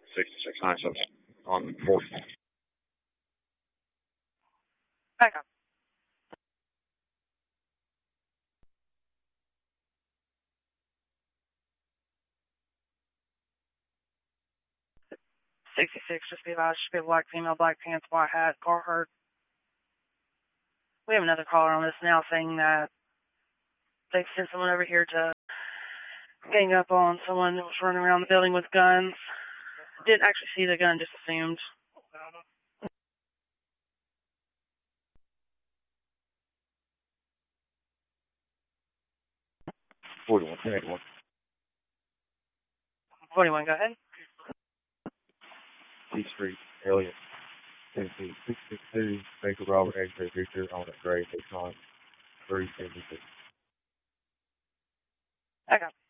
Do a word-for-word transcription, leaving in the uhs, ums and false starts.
sixty-six nine seven on fourth. Back up. sixty-six, just be advised, should be a black female, black pants, white hat, Carhartt. We have another caller on this now saying that they sent someone over here to gang up on someone that was running around the building with guns. Didn't actually see the gun, just assumed. forty-one, ten eighty-one. forty-one, go ahead. C Street, Elliott, Tennessee, six six two, Baker Robert, X-ray Victor, on that grade, six nine, three seventy-six. Back up.